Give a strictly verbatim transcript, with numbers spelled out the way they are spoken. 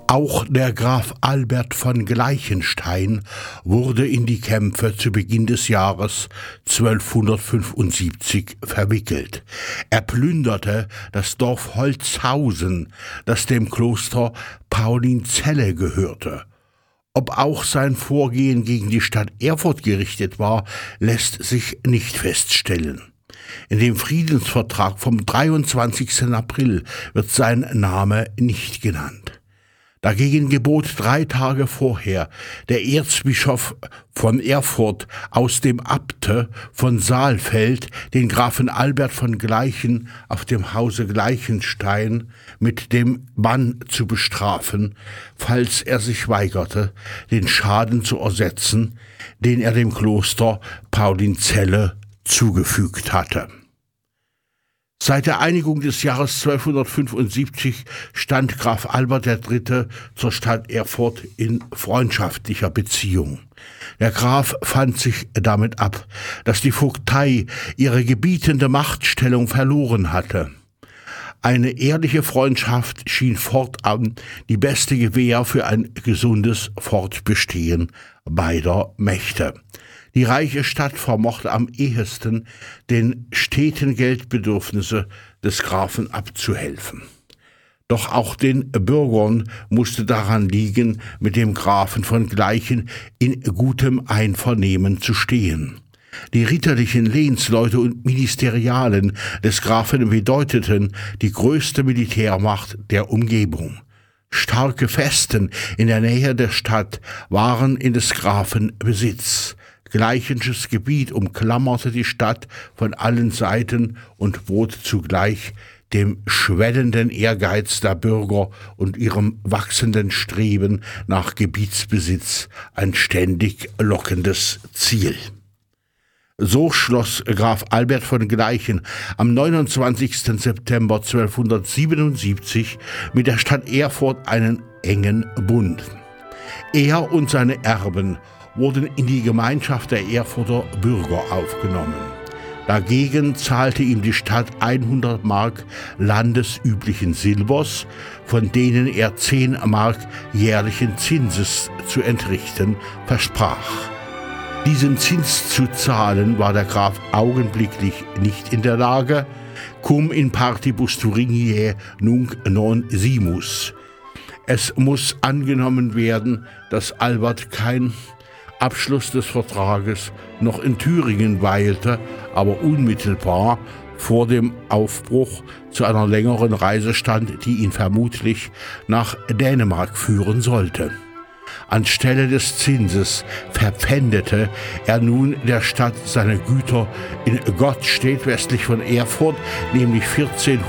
Auch der Graf Albert von Gleichenstein wurde in die Kämpfe zu Beginn des Jahres zwölfhundertfünfundsiebzig verwickelt. Er plünderte das Dorf Holzhausen, das dem Kloster Paulinzelle gehörte. Ob auch sein Vorgehen gegen die Stadt Erfurt gerichtet war, lässt sich nicht feststellen. In dem Friedensvertrag vom dreiundzwanzigsten April wird sein Name nicht genannt. Dagegen gebot drei Tage vorher der Erzbischof von Erfurt aus dem Abte von Saalfeld, den Grafen Albert von Gleichen auf dem Hause Gleichenstein mit dem Bann zu bestrafen, falls er sich weigerte, den Schaden zu ersetzen, den er dem Kloster Paulinzelle zugefügt hatte. Seit der Einigung des Jahres zwölfhundertfünfundsiebzig stand Graf Albert der Dritte zur Stadt Erfurt in freundschaftlicher Beziehung. Der Graf fand sich damit ab, dass die Vogtei ihre gebietende Machtstellung verloren hatte. Eine ehrliche Freundschaft schien fortan die beste Gewähr für ein gesundes Fortbestehen beider Mächte. Die reiche Stadt vermochte am ehesten, den steten Geldbedürfnisse des Grafen abzuhelfen. Doch auch den Bürgern musste daran liegen, mit dem Grafen von Gleichen in gutem Einvernehmen zu stehen. Die ritterlichen Lehnsleute und Ministerialen des Grafen bedeuteten die größte Militärmacht der Umgebung. Starke Festen in der Nähe der Stadt waren in des Grafen Besitz. Gleichensches Gebiet umklammerte die Stadt von allen Seiten und bot zugleich dem schwellenden Ehrgeiz der Bürger und ihrem wachsenden Streben nach Gebietsbesitz ein ständig lockendes Ziel. So schloss Graf Albert von Gleichen am neunundzwanzigsten September zwölfhundertsiebenundsiebzig mit der Stadt Erfurt einen engen Bund. Er und seine Erben wurden in die Gemeinschaft der Erfurter Bürger aufgenommen. Dagegen zahlte ihm die Stadt hundert Mark landesüblichen Silbers, von denen er zehn Mark jährlichen Zinses zu entrichten versprach. Diesen Zins zu zahlen war der Graf augenblicklich nicht in der Lage, cum in partibus Thuringiae nunc non simus. Es muss angenommen werden, dass Albert kein Abschluss des Vertrages noch in Thüringen weilte, aber unmittelbar vor dem Aufbruch zu einer längeren Reise stand, die ihn vermutlich nach Dänemark führen sollte. Anstelle des Zinses verpfändete er nun der Stadt seine Güter in Gottstedt westlich von Erfurt, nämlich vierzehn